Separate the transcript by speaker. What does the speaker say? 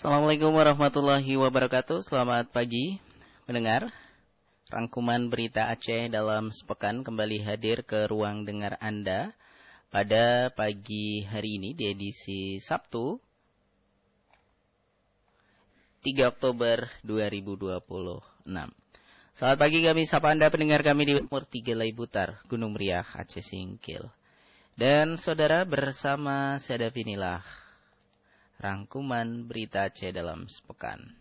Speaker 1: Assalamualaikum warahmatullahi wabarakatuh. Selamat pagi pendengar. Rangkuman berita Aceh dalam sepekan kembali hadir ke ruang dengar Anda pada pagi hari ini di edisi Sabtu 3 Oktober 2026. Selamat pagi, kami sapa Anda pendengar kami di Umur 3 Laibutar, Gunung Meriah, Aceh Singkil. Dan saudara, bersama saya inilah rangkuman berita Aceh dalam sepekan.